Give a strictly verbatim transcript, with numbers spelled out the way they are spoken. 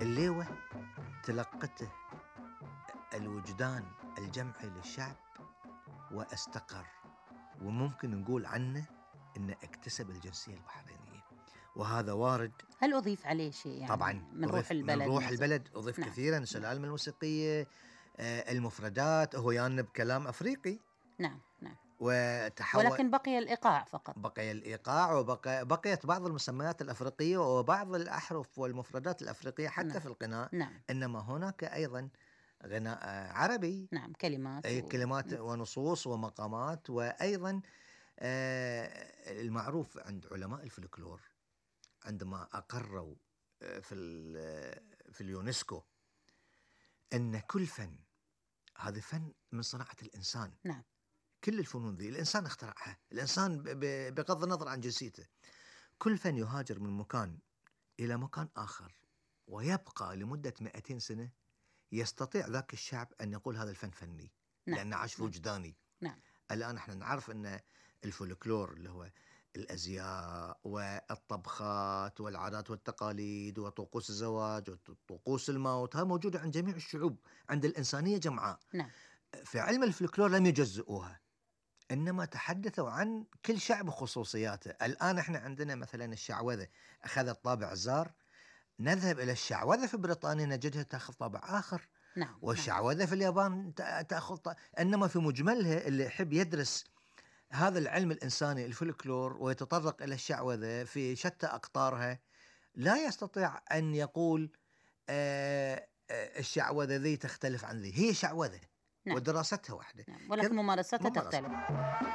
الليوة تلقته الوجدان الجمعي للشعب واستقر، وممكن نقول عنه أنه اكتسب الجنسية البحرينية، وهذا وارد. هل أضيف عليه شيء يعني طبعا من روح البلد؟ من روح مثل؟ البلد أضيف نعم. كثيرا، السلالم الموسيقية، آه، المفردات، هو يانب كلام أفريقي. نعم نعم. وتحول، ولكن بقي الإيقاع فقط. بقي الإيقاع، وبقى بقيت بعض المسميات الأفريقية وبعض الأحرف والمفردات الأفريقية حتى نعم. في الغناء. نعم. إنما هناك أيضا غناء عربي، نعم، كلمات أي و... كلمات ونصوص ومقامات. وأيضا آه، المعروف عند علماء الفلكلور عندما أقروا آه، في ال- في اليونسكو أن كل فن، هذا فن من صناعة الإنسان. نعم. كل الفنون ذي الإنسان اخترعها، الإنسان ب- ب- بغض النظر عن جنسيته. كل فن يهاجر من مكان إلى مكان آخر ويبقى لمدة مئتين سنة، يستطيع ذاك الشعب أن يقول هذا الفن فني، نعم. لأنه عاش في نعم. وجداني. نعم. الآن احنا نعرف أن الفولكلور اللي هو الأزياء والطبخات والعادات والتقاليد وطقوس الزواج وطقوس الموت، هذا موجودة عند جميع الشعوب، عند الإنسانية جمعاء. نعم. في علم الفلكلور لم يجزئوها، إنما تحدثوا عن كل شعب وخصوصياته. الآن احنا عندنا مثلا الشعوذة أخذت طابع زار، نذهب إلى الشعوذة في بريطانيا نجدها تأخذ طابع آخر، نعم. والشعوذة في اليابان تأخذ طابع. إنما في مجملها اللي يحب يدرس هذا العلم الإنساني الفلكلور ويتطرق إلى الشعوذة في شتى أقطارها، لا يستطيع أن يقول آه آه الشعوذة ذي تختلف عن ذي، هي شعوذة نعم. ودراستها واحدة. نعم. ولكن ممارستها ممارسة. تختلف.